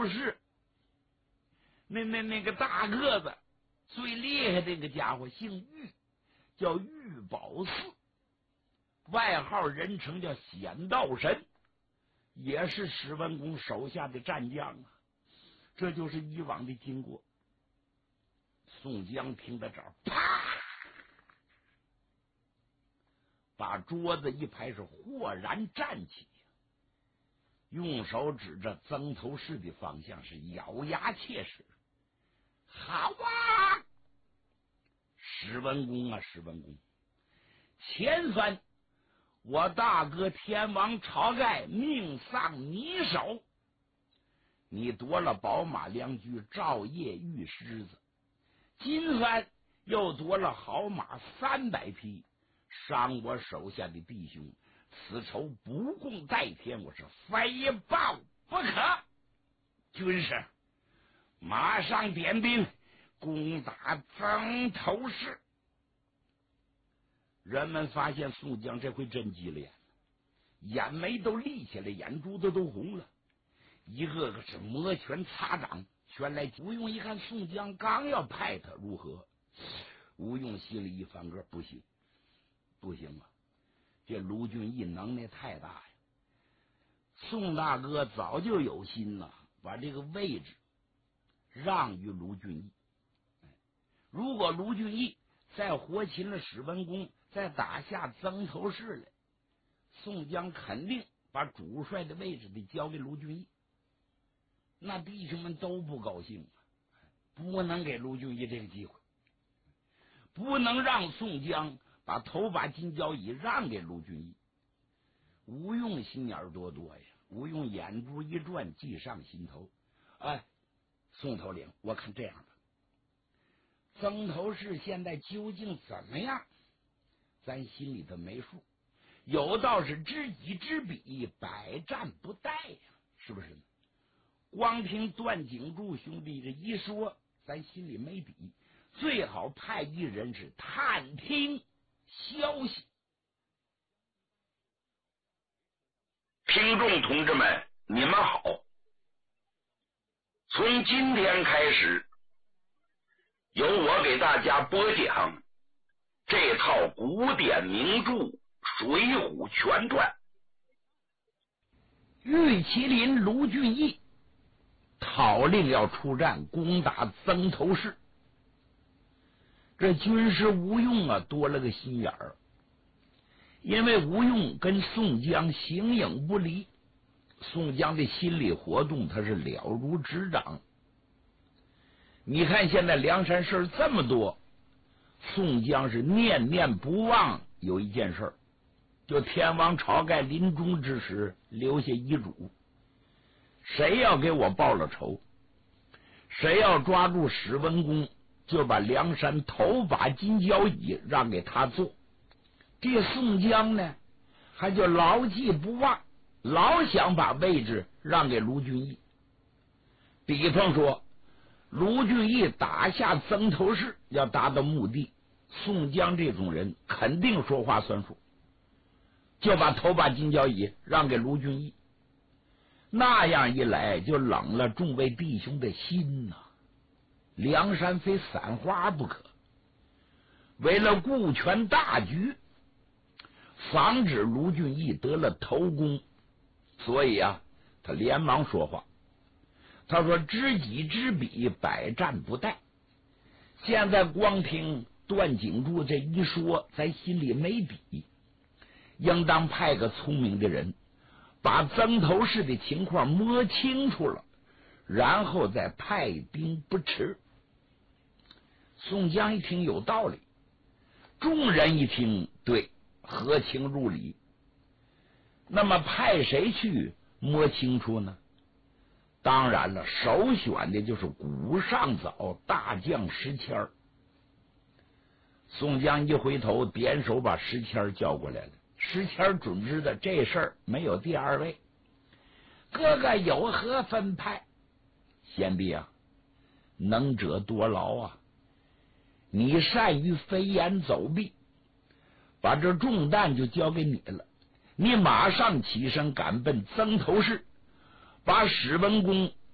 头市那个大个子最厉害的那个家伙姓玉，叫玉宝寺，外号人称叫显道神，也是史文恭手下的战将啊。这就是以往的经过。宋江听到这儿，啪，把桌子一拍，是豁然站起，用手指着曾头市的方向，是咬牙切齿。好啊，史文恭啊，史文恭，前番我大哥天王晁盖命丧你手，你夺了宝马良驹赵夜玉狮子，今番又夺了好马300匹，伤我手下的弟兄，此仇不共戴天，我是非报不可。军师，马上点兵攻打曾头市。人们发现宋江这回真急了眼，眼眉都立起来，眼珠子都红了，一个个是摩拳擦掌。原来吴用一看宋江刚要派他，如何？吴用心里一翻个，不行不行啊，这卢俊义能耐太大呀！宋大哥早就有心了，把这个位置让于卢俊义。如果卢俊义再活擒了史文恭，再打下曾头市来，宋江肯定把主帅的位置得交给卢俊义，那弟兄们都不高兴啊！不能给卢俊义这个机会，不能让宋江把头把金交椅让给卢俊义。吴用心眼多呀，吴用眼珠一转，计上心头。哎，宋头领，我看这样吧，曾头市现在究竟怎么样，咱心里头没数，有道是知己知彼，百战不殆呀，是不是呢？光听段景柱兄弟这一说，咱心里没底，最好派一人是探听消息。 听众同志们，你们好！从今天开始，由我给大家播讲这套古典名著《水浒全传》。 玉麒麟卢俊义讨令要出战攻打曾头市，这军师吴用啊多了个心眼儿，因为吴用跟宋江形影不离，宋江的心理活动他是了如指掌。你看现在梁山事这么多，宋江是念念不忘有一件事，就天王晁盖临终之时留下遗嘱，谁要给我报了仇，谁要抓住史文恭，就把梁山头把金交椅让给他做。这宋江呢，还就牢记不忘，老想把位置让给卢俊义。比方说卢俊义打下曾头市要达到目的，宋江这种人肯定说话算数，就把头把金交椅让给卢俊义。那样一来就冷了众位弟兄的心呐，梁山非散花不可。为了顾全大局，防止卢俊义得了头功，所以啊，他连忙说话。他说知己知彼，百战不殆。现在光听段景柱这一说，咱心里没底，应当派个聪明的人把曾头市的情况摸清楚了，然后再派兵不迟。宋江一听有道理，众人一听对，合情入理。那么派谁去摸清楚呢？当然了，首选的就是古上早大将石谦。宋江一回头，点手把石谦叫过来了。石谦准知道这事儿没有第二位，哥哥有何分派？贤弟啊，能者多劳啊，你善于飞檐走壁，把这重担就交给你了。你马上起身赶奔曾头市，把史文恭